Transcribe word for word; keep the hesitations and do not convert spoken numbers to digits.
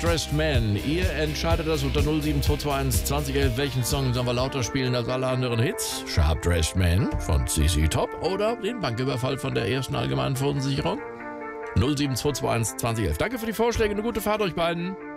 Dressed Man. Ihr entscheidet das unter null sieben zwei zwei eins zwanzig elf. Welchen Song sollen wir lauter spielen als alle anderen Hits? Sharp Dressed Man von C C Top oder den Banküberfall von der ersten allgemeinen Versicherung? null sieben zwei zwei eins zwanzig elf. Danke für die Vorschläge, eine gute Fahrt euch beiden.